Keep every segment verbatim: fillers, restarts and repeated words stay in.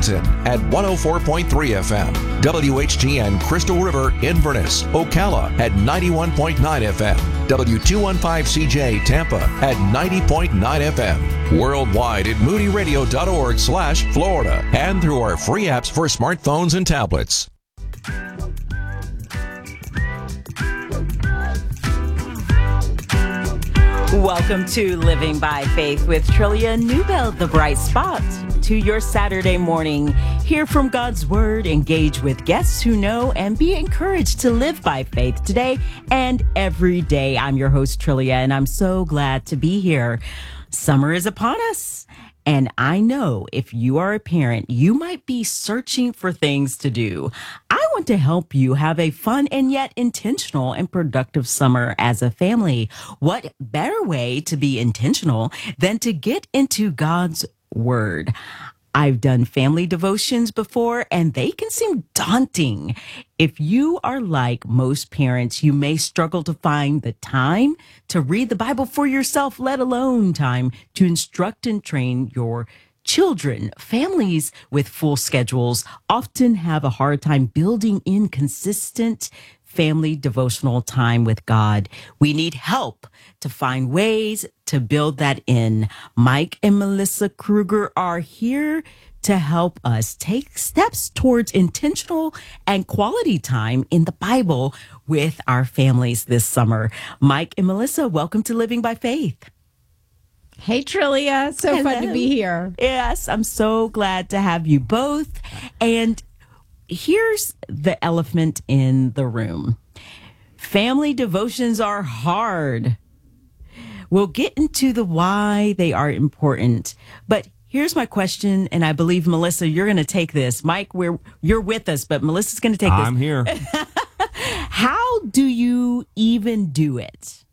Arlington at one oh four point three F M, W H G N Crystal River, Inverness, Ocala at ninety-one point nine F M, W two fifteen C J Tampa at ninety point nine F M, worldwide at moody radio dot org slash Florida, and through our free apps for smartphones and tablets. Welcome to Living by Faith with Trillia Newbell, the bright spot to your Saturday morning. Hear from God's Word, engage with guests who know, and be encouraged to live by faith today and every day. I'm your host, Trillia, and I'm so glad to be here. Summer is upon us. And I know if you are a parent, you might be searching for things to do. I want to help you have a fun and yet intentional and productive summer as a family. What better way to be intentional than to get into God's Word? I've done family devotions before, and they can seem daunting. If you are like most parents, you may struggle to find the time to read the Bible for yourself, let alone time to instruct and train your children. Families with full schedules often have a hard time building in consistent family devotional time with God. We need help to find ways to build that in. Mike and Melissa Kruger are here to help us take steps towards intentional and quality time in the Bible with our families this summer. Mike and Melissa, welcome to Living by Faith. Hey, Trillia. So Hello. fun to be here. Yes, I'm so glad to have you both. And here's the elephant in the room. Family devotions are hard. We'll get into the why they are important. But here's my question, and I believe, Melissa, you're going to take this. Mike, we're, you're with us, but Melissa's going to take this. I'm here. How do you even do it?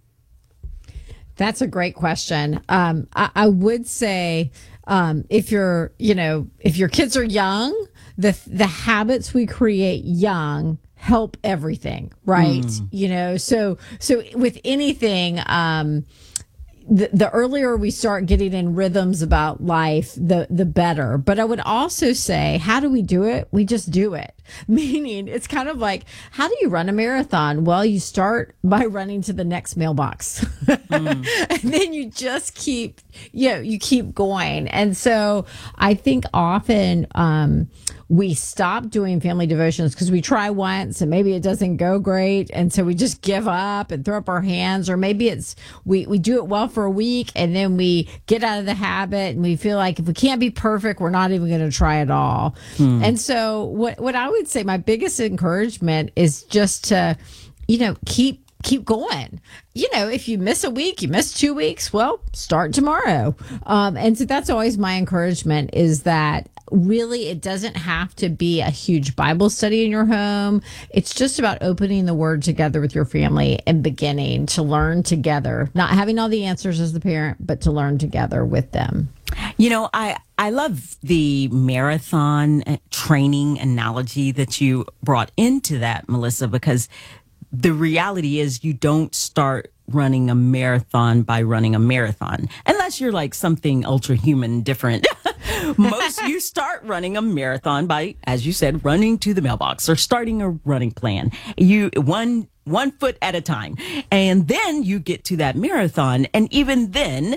That's a great question. Um, I, I would say um, if you're, you know, if your kids are young, the the habits we create young help everything, right? Mm. You know, so so with anything, um, the the earlier we start getting in rhythms about life, the the better. But I would also say, how do we do it? We just do it. Meaning, it's kind of like, how do you run a marathon? Well, you start by running to the next mailbox. Mm. And then you just keep, you know, you keep going. And so I think often um, we stop doing family devotions because we try once and maybe it doesn't go great. And so we just give up and throw up our hands. Or maybe it's we, we do it well for a week and then we get out of the habit and we feel like if we can't be perfect, we're not even going to try at all. Mm. And so what, what I would say my biggest encouragement is just to, you know, keep keep going. You know, if you miss a week, you miss two weeks, well, start tomorrow. Um, and so that's always my encouragement, is that really it doesn't have to be a huge Bible study in your home. It's just about opening the Word together with your family and beginning to learn together, not having all the answers as the parent, but to learn together with them. You know, I, I love the marathon training analogy that you brought into that, Melissa, because the reality is you don't start running a marathon by running a marathon, unless you're like something ultra human different. Most you start running a marathon by, as you said, running to the mailbox or starting a running plan. You one one foot at a time, and then you get to that marathon, and even then,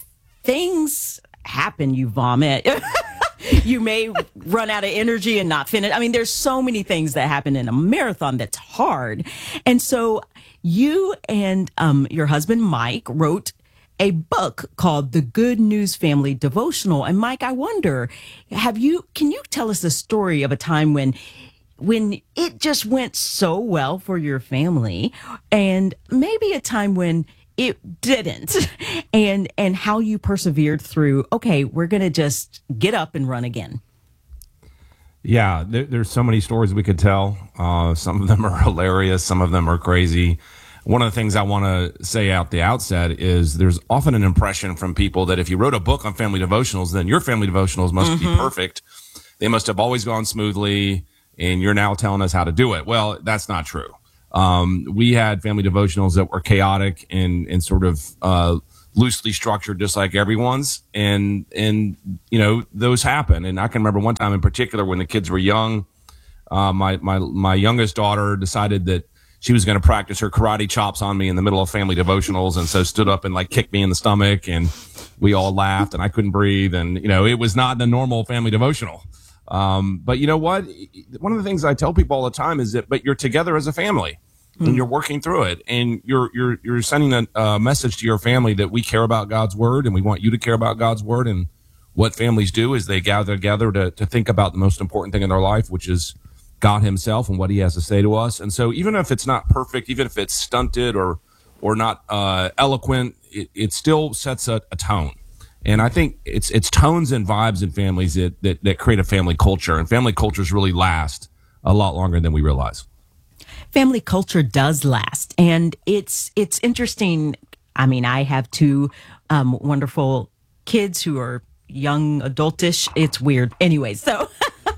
things happen. You vomit. You may run out of energy and not finish. I mean, there's so many things that happen in a marathon that's hard. And so you and um, your husband, Mike, wrote a book called The Good News Family Devotional. And Mike, I wonder, have you, can you tell us the story of a time when when it just went so well for your family, and maybe a time when it didn't, and and how you persevered through, okay, we're going to just get up and run again? Yeah, there, there's so many stories we could tell. Uh, some of them are hilarious. Some of them are crazy. One of the things I want to say out the outset is there's often an impression from people that if you wrote a book on family devotionals, then your family devotionals must mm-hmm. be perfect. They must have always gone smoothly, and you're now telling us how to do it. Well, that's not true. Um, we had family devotionals that were chaotic and, and sort of uh, loosely structured, just like everyone's. And, and, you know, those happen. And I can remember one time in particular when the kids were young, uh, my, my, my youngest daughter decided that she was going to practice her karate chops on me in the middle of family devotionals. And so stood up and like kicked me in the stomach, and we all laughed and I couldn't breathe. And, you know, it was not the normal family devotional. Um, but you know what? One of the things I tell people all the time is that, but you're together as a family. And you're working through it, and you're you're you're sending a, a message to your family that we care about God's word, and we want you to care about God's word. And what families do is they gather together to to think about the most important thing in their life, which is God Himself and what He has to say to us. And so, even if it's not perfect, even if it's stunted or or not uh, eloquent, it, it still sets a, a tone. And I think it's it's tones and vibes in families that, that that create a family culture, and family cultures really last a lot longer than we realize. Family culture does last, and it's it's interesting. I mean, I have two um, wonderful kids who are young adultish. It's weird, anyway. So,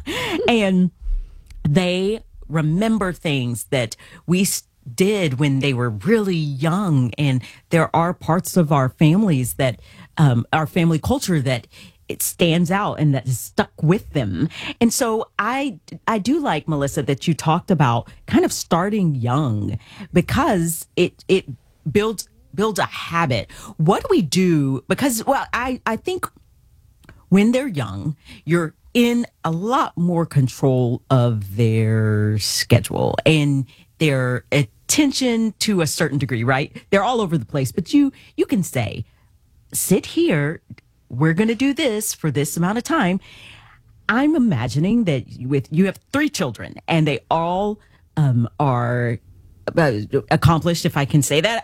and they remember things that we did when they were really young, and there are parts of our families that um, our family culture that it stands out and that is stuck with them. And so I, I do like, Melissa, that you talked about kind of starting young, because it, it builds, builds a habit. What do we do? Because, well, I, I think when they're young, you're in a lot more control of their schedule and their attention to a certain degree, right? They're all over the place, but you, you can say, sit here, we're going to do this for this amount of time. I'm imagining that with you have three children and they all um, are uh, accomplished, if I can say that,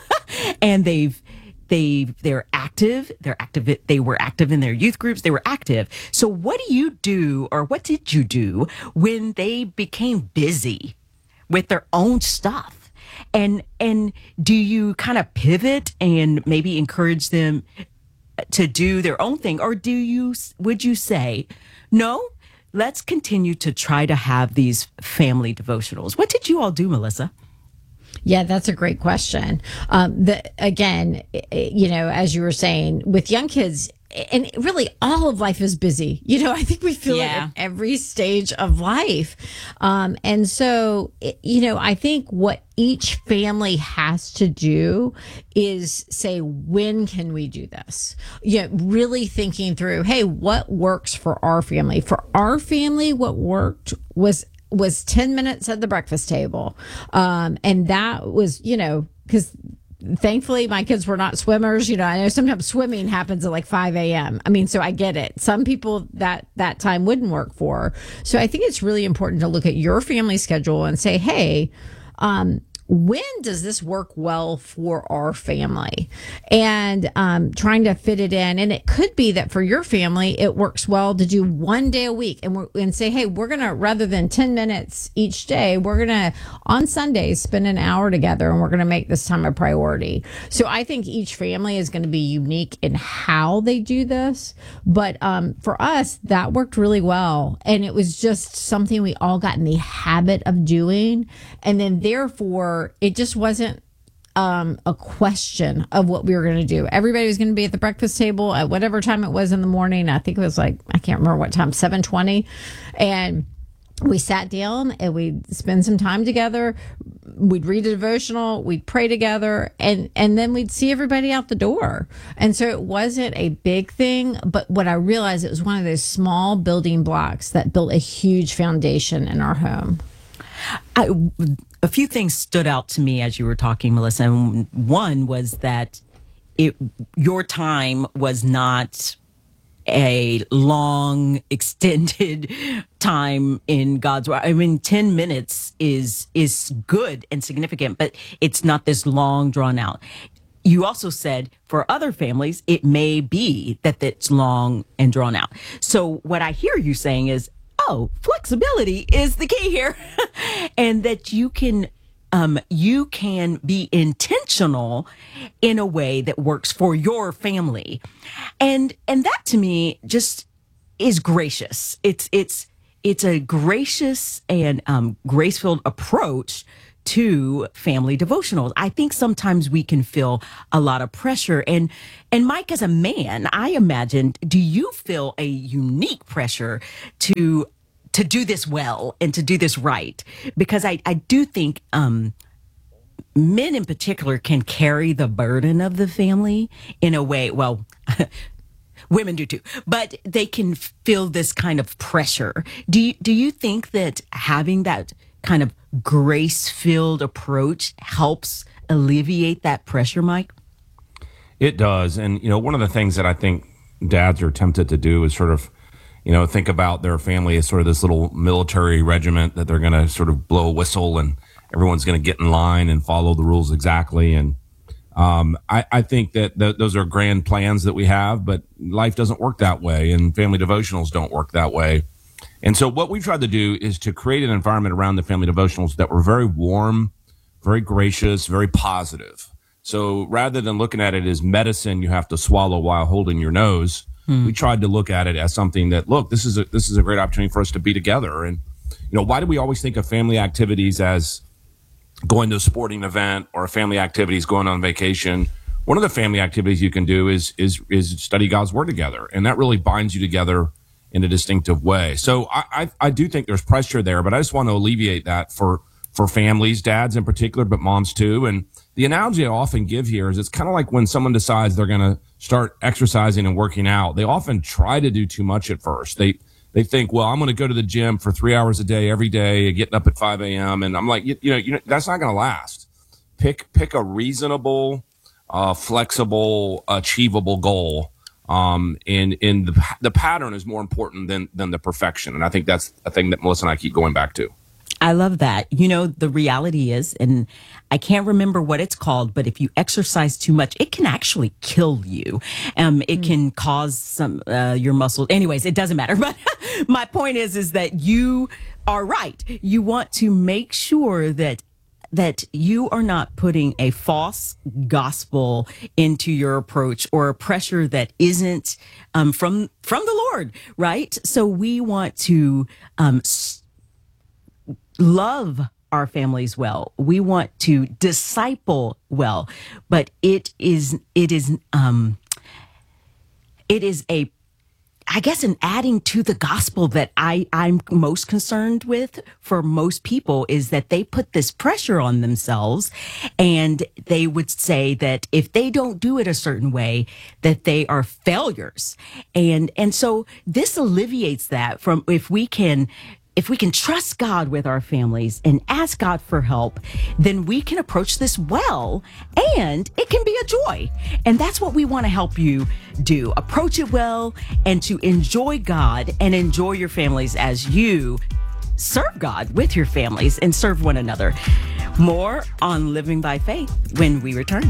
and they've they they're active. They're active. They were active in their youth groups. They were active. So what do you do, or what did you do when they became busy with their own stuff? And and do you kind of pivot and maybe encourage them to do their own thing, or do you would you say, no, let's continue to try to have these family devotionals? What did you all do, Melissa? Yeah, that's a great question. Um, the, again, you know, as you were saying, with young kids, and really all of life is busy. You know, I think we feel yeah. it at every stage of life. Um, and so, you know, I think what each family has to do is say, when can we do this? You know, really thinking through, hey, what works for our family? For our family, what worked was was ten minutes at the breakfast table. Um, and that was, you know, because thankfully my kids were not swimmers. You know, I know sometimes swimming happens at like five a.m. I mean, so I get it. Some people that that time wouldn't work for. So I think it's really important to look at your family schedule and say, hey, um, when does this work well for our family? And um, trying to fit it in. And it could be that for your family, it works well to do one day a week and, we're, and say, hey, we're going to, rather than ten minutes each day, we're going to, on Sundays, spend an hour together, and we're going to make this time a priority. So I think each family is going to be unique in how they do this. But um, for us, that worked really well. And it was just something we all got in the habit of doing. And then therefore, it just wasn't um, a question of what we were going to do. Everybody was going to be at the breakfast table at whatever time it was in the morning. I think it was like, I can't remember what time, seven twenty. And we sat down and we'd spend some time together. We'd read a devotional, we'd pray together, and, and then we'd see everybody out the door. And so it wasn't a big thing, but what I realized, it was one of those small building blocks that built a huge foundation in our home. I, a few things stood out to me as you were talking, Melissa. And one was that it your time was not a long, extended time in God's word. I mean, ten minutes is is good and significant, but it's not this long, drawn out. You also said for other families, it may be that it's long and drawn out. So what I hear you saying is, oh, flexibility is the key here. And that you can um, you can be intentional in a way that works for your family. And and that to me just is gracious. It's it's it's a gracious and um, grace-filled approach to family devotionals. I think sometimes we can feel a lot of pressure. And and Mike, as a man, I imagine, do you feel a unique pressure to to do this well and to do this right? Because I, I do think um, men in particular can carry the burden of the family in a way, well, women do too, but they can feel this kind of pressure. Do you, do you think that having that kind of grace-filled approach helps alleviate that pressure, Mike? It does. And, you know, one of the things that I think dads are tempted to do is sort of, you know, think about their family as sort of this little military regiment that they're going to sort of blow a whistle and everyone's going to get in line and follow the rules exactly. And um, I, I think that th- those are grand plans that we have, but life doesn't work that way, and family devotionals don't work that way. And so what we've tried to do is to create an environment around the family devotionals that were very warm, very gracious, very positive. So rather than looking at it as medicine you have to swallow while holding your nose, hmm. we tried to look at it as something that, look, this is a, this is a great opportunity for us to be together. And, you know, why do we always think of family activities as going to a sporting event or a family activities going on vacation? One of the family activities you can do is is is study God's word together, and that really binds you together in a distinctive way. So I, I I do think there's pressure there, but I just want to alleviate that for for families, dads in particular, but moms too. And the analogy I often give here is it's kind of like when someone decides they're going to start exercising and working out. They often try to do too much at first. They They think, well, I'm going to go to the gym for three hours a day every day, getting up at five a.m. And I'm like, you, you know, you know, that's not going to last. Pick pick a reasonable, uh, flexible, achievable goal. Um, and and the the pattern is more important than than the perfection. And I think that's a thing that Melissa and I keep going back to. I love that. You know, the reality is, and I can't remember what it's called, but if you exercise too much, it can actually kill you. Um, it mm. can cause some, uh, your muscles. Anyways, it doesn't matter. But my point is, is that you are right. You want to make sure that that you are not putting a false gospel into your approach or a pressure that isn't um, from from the Lord, right? So we want to um, love our families well. We want to disciple well, but it is it is um it is a I guess an adding to the gospel that I I'm most concerned with for most people is that they put this pressure on themselves, and they would say that if they don't do it a certain way, that they are failures. And and so this alleviates that from if we can If we can trust God with our families and ask God for help, then we can approach this well, and it can be a joy. And that's what we want to help you do. Approach it well and to enjoy God and enjoy your families as you serve God with your families and serve one another. More on Living by Faith when we return.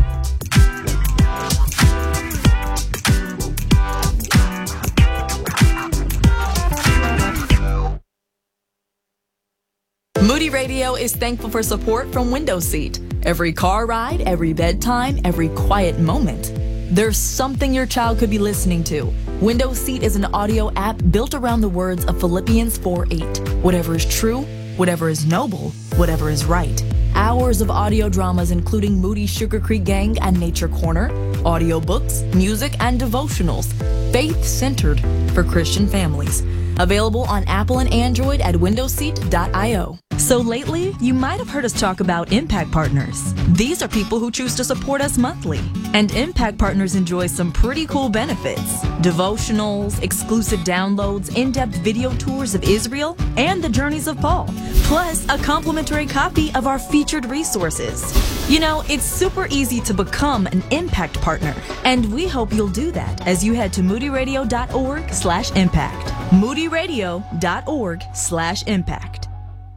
Moody Radio is thankful for support from Window Seat. Every car ride, every bedtime, every quiet moment, there's something your child could be listening to. Window Seat is an audio app built around the words of Philippians four eight. Whatever is true, whatever is noble, whatever is right. Hours of audio dramas including Moody Sugar Creek Gang and Nature Corner, audiobooks, music, and devotionals. Faith-centered for Christian families. Available on Apple and Android at window seat dot io. So lately, you might have heard us talk about Impact Partners. These are people who choose to support us monthly. And Impact Partners enjoy some pretty cool benefits. Devotionals, exclusive downloads, in-depth video tours of Israel, and the journeys of Paul. Plus, a complimentary copy of our featured resources. You know, it's super easy to become an Impact Partner. And we hope you'll do that as you head to moody radio dot org slash impact. moody radio dot org slash impact.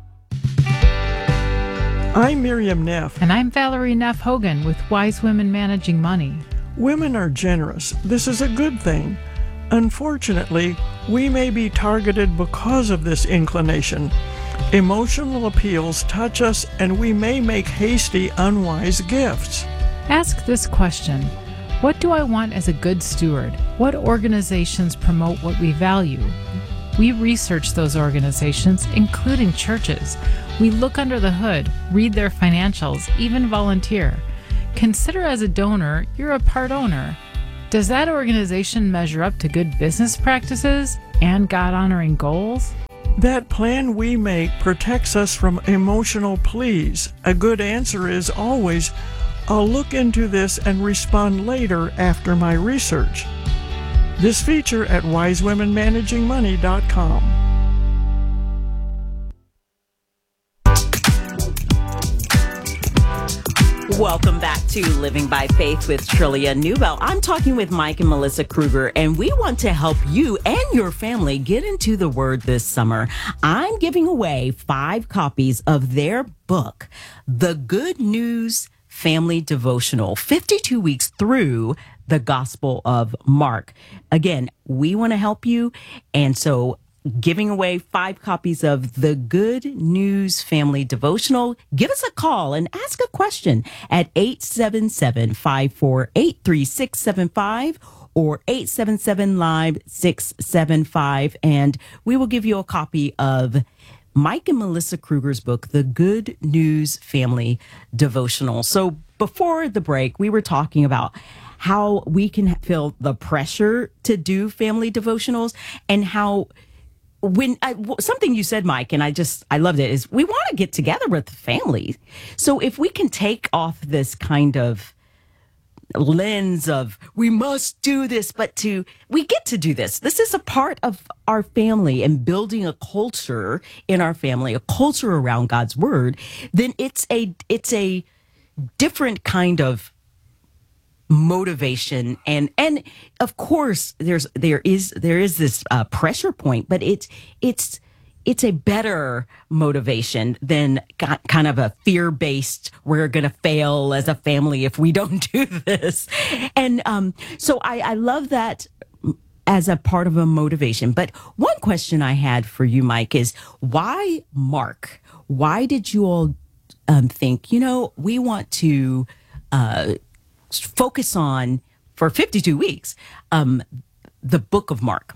I'm Miriam Neff. And I'm Valerie Neff Hogan with Wise Women Managing Money. Women are generous. This is a good thing. Unfortunately, we may be targeted because of this inclination. Emotional appeals touch us, and we may make hasty, unwise gifts. Ask this question. What do I want as a good steward? What organizations promote what we value? We research those organizations, including churches. We look under the hood, read their financials, even volunteer. Consider as a donor, you're a part owner. Does that organization measure up to good business practices and God-honoring goals? That plan we make protects us from emotional pleas. A good answer is always, I'll look into this and respond later after my research. This feature at wise women managing money dot com. Welcome back to Living by Faith with Trillia Newbell. I'm talking with Mike and Melissa Kruger, and we want to help you and your family get into the Word this summer. I'm giving away five copies of their book, The Good News Family Devotional, fifty-two weeks through the Gospel of Mark. Again, we want to help you, and so giving away five copies of the Good News Family Devotional. Give us a call and ask a question at eight seven seven, five four eight, three six seven five or eight seven seven, live six seven five, and we will give you a copy of Mike and Melissa Kruger's book, The Good News Family Devotional. So before the break, we were talking about how we can feel the pressure to do family devotionals, and how when I, something you said, Mike, and I just, I loved it, is we want to get together with family. So if we can take off this kind of lens of we must do this, but to, we get to do this. This is a part of our family and building a culture in our family, a culture around God's word, then it's a, it's a different kind of motivation, and and of course there's there is there is this uh, pressure point, but it's it's it's a better motivation than kind of a fear-based, we're gonna fail as a family if we don't do this. And um so I, I love that as a part of a motivation. But one question I had for you, Mike, is why Mark? Why did you all um, think, you know, we want to uh focus on, for fifty-two weeks, um, the book of Mark?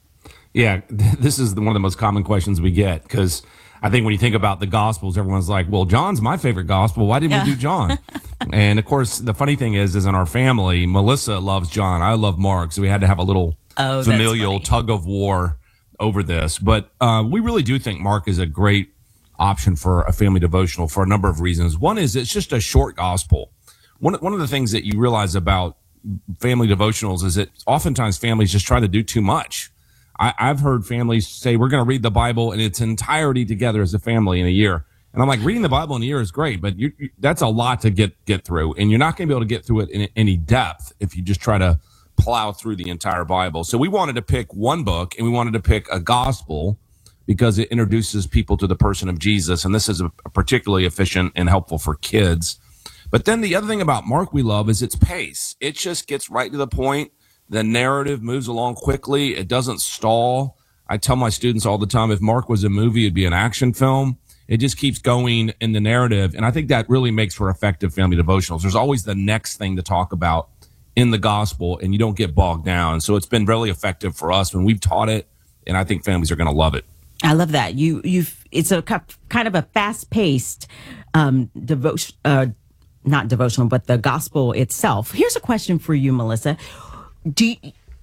Yeah, this is the, one of the most common questions we get, because I think when you think about the Gospels, everyone's like, well, John's my favorite Gospel. Why didn't yeah. we do John? And, of course, the funny thing is, is in our family, Melissa loves John. I love Mark, so we had to have a little oh, familial tug of war over this. But uh, we really do think Mark is a great option for a family devotional for a number of reasons. One is it's just a short Gospel. One, one of the things that you realize about family devotionals is that oftentimes families just try to do too much. I, I've heard families say, we're going to read the Bible in its entirety together as a family in a year. And I'm like, reading the Bible in a year is great, but you, you, that's a lot to get, get through. And you're not going to be able to get through it in any depth if you just try to plow through the entire Bible. So we wanted to pick one book, and we wanted to pick a gospel because it introduces people to the person of Jesus. And this is a, a particularly efficient and helpful for kids. But then the other thing about Mark we love is its pace. It just gets right to the point. The narrative moves along quickly. It doesn't stall. I tell my students all the time, if Mark was a movie, it'd be an action film. It just keeps going in the narrative. And I think that really makes for effective family devotionals. There's always the next thing to talk about in the gospel, and you don't get bogged down. So it's been really effective for us when we've taught it, and I think families are going to love it. I love that. You, you've, it's a kind of a fast-paced um, devotion, uh, not devotional, but the gospel itself. Here's a question for you, Melissa. Do you,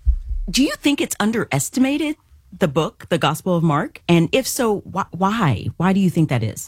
do you think it's underestimated, the book, the Gospel of Mark? And if so, wh- why? Why do you think that is?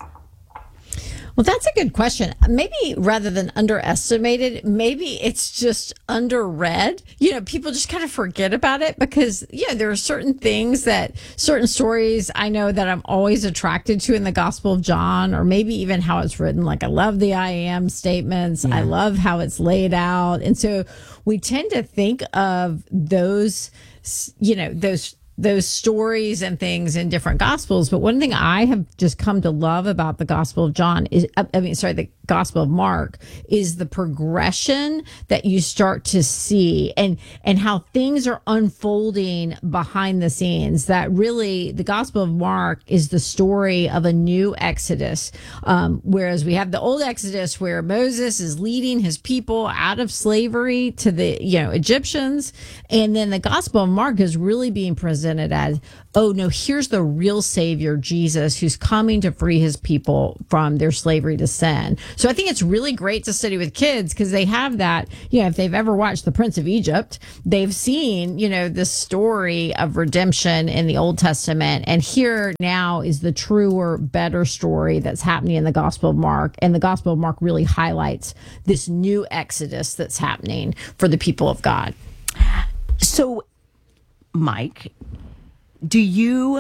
Well, that's a good question. Maybe rather than underestimated, maybe it's just underread. You know, people just kind of forget about it because, yeah, there are certain things that certain stories I know that I'm always attracted to in the Gospel of John, or maybe even how it's written. Like, I love the I am statements. Yeah. I love how it's laid out. And so we tend to think of those, you know, those those stories and things in different gospels. But one thing I have just come to love about the Gospel of John is, I mean, sorry, the Gospel of Mark is the progression that you start to see and, and how things are unfolding behind the scenes. That really, the Gospel of Mark is the story of a new Exodus. Um, whereas we have the old Exodus where Moses is leading his people out of slavery to the, you know, Egyptians. And then the Gospel of Mark is really being presented presented as, oh, no, here's the real Savior, Jesus, who's coming to free his people from their slavery to sin. So I think it's really great to study with kids because they have that, you know, if they've ever watched The Prince of Egypt, they've seen, you know, this story of redemption in the Old Testament. And here now is the truer, better story that's happening in the Gospel of Mark. And the Gospel of Mark really highlights this new exodus that's happening for the people of God. So, Mike, do you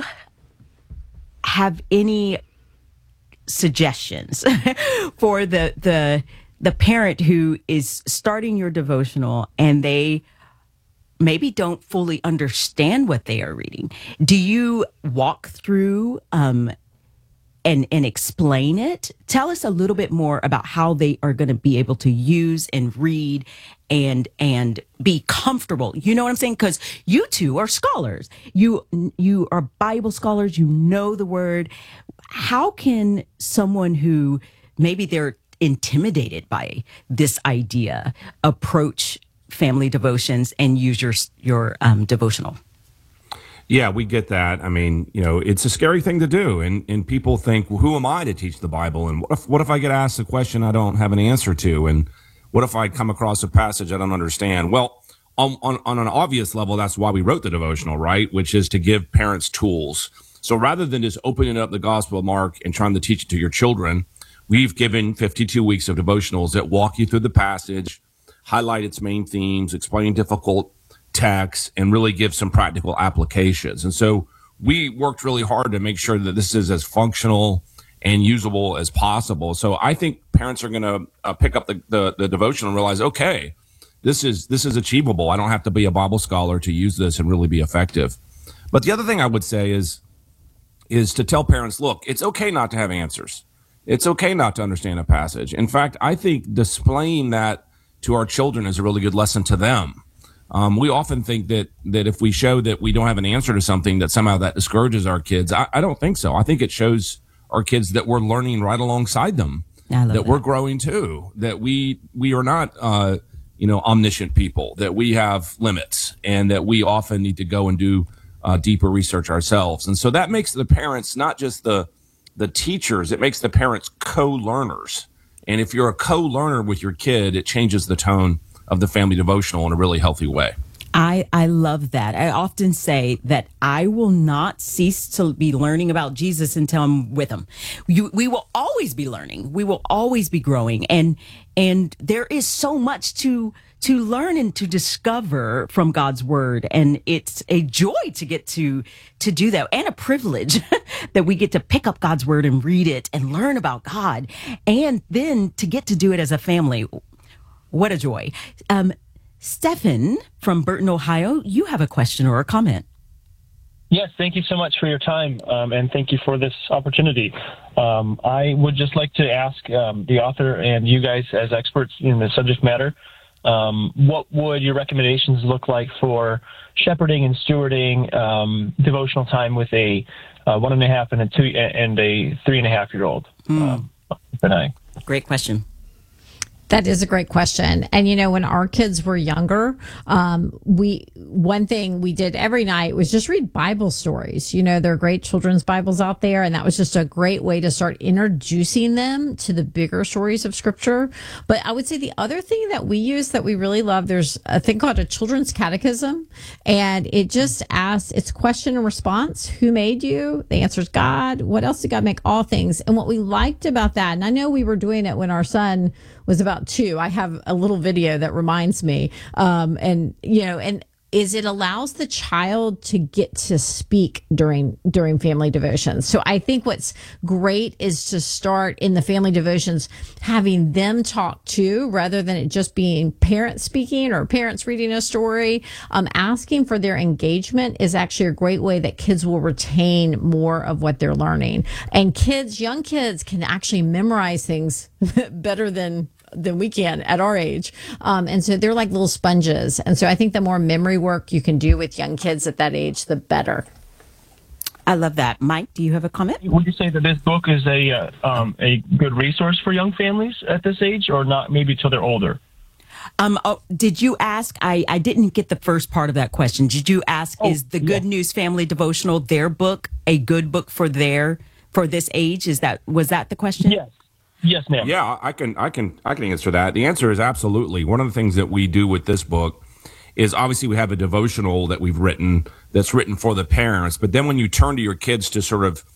have any suggestions for the the the parent who is starting your devotional and they maybe don't fully understand what they are reading? Do you walk through um, and and explain it? Tell us a little bit more about how they are going to be able to use and read and and be comfortable. You know what I'm saying? Because you two are scholars. You you are Bible scholars. You know the word. How can someone who maybe they're intimidated by this idea approach family devotions and use your your um, devotional? Yeah, we get that. I mean, you know, it's a scary thing to do. And, and people think, well, who am I to teach the Bible? And what if, what if I get asked a question I don't have an answer to? And what if I come across a passage I don't understand? Well, on, on, on an obvious level, that's why we wrote the devotional, right? Which is to give parents tools. So rather than just opening up the Gospel of Mark and trying to teach it to your children, we've given fifty-two weeks of devotionals that walk you through the passage, highlight its main themes, explain difficult texts, and really give some practical applications. And so we worked really hard to make sure that this is as functional and usable as possible. So I think parents are going to uh, pick up the, the, the devotion and realize, okay, this is this is achievable. I don't have to be a Bible scholar to use this and really be effective. But the other thing I would say is, is to tell parents, look, it's okay not to have answers. It's okay not to understand a passage. In fact, I think displaying that to our children is a really good lesson to them. Um, we often think that that if we show that we don't have an answer to something, that somehow that discourages our kids. I, I don't think so. I think it shows our kids that we're learning right alongside them, that, that we're growing too, that we we are not uh, you know omniscient people, that we have limits, and that we often need to go and do uh, deeper research ourselves. And so that makes the parents not just the the teachers; it makes the parents co-learners. And if you're a co-learner with your kid, it changes the tone of the family devotional in a really healthy way. I, I love that. I often say that I will not cease to be learning about Jesus until I'm with him. You, we will always be learning. We will always be growing. And and there is so much to to learn and to discover from God's word. And it's a joy to get to to do that, and a privilege that we get to pick up God's word and read it and learn about God, and then to get to do it as a family. What a joy. Um, Stephen from Burton, Ohio, you have a question or a comment. Yes, thank you so much for your time, um, and thank you for this opportunity. Um, I would just like to ask um, the author and you guys as experts in the subject matter, um, what would your recommendations look like for shepherding and stewarding um, devotional time with a uh, one and a half and a two and a three and a half year old? Mm. Um, Great question. That is a great question. And, you know, when our kids were younger, um, we, one thing we did every night was just read Bible stories. You know, there are great children's Bibles out there. And that was just a great way to start introducing them to the bigger stories of scripture. But I would say the other thing that we use that we really love, there's a thing called a children's catechism. And it just asks, it's question and response. Who made you? The answer is God. What else did God make? All things. And what we liked about that, and I know we were doing it when our son was about two. I have a little video that reminds me. Um, and, you know, and is it allows the child to get to speak during during family devotions. So I think what's great is to start in the family devotions having them talk too, rather than it just being parents speaking or parents reading a story. Um, asking for their engagement is actually a great way that kids will retain more of what they're learning. And kids, young kids can actually memorize things better than than we can at our age. Um, and so they're like little sponges. And so I think the more memory work you can do with young kids at that age, the better. I love that. Mike, do you have a comment? Would you say that this book is a uh, um, a good resource for young families at this age, or not maybe till they're older? Um, oh, did you ask? I, I didn't get the first part of that question. Did you ask? Oh, is the yeah. Good News Family Devotional their book a good book for their for this age? Is that was that the question? Yes. Yes, ma'am. Yeah, I can, I can, I can answer that. The answer is absolutely. One of the things that we do with this book is obviously we have a devotional that we've written that's written for the parents. But then when you turn to your kids to sort of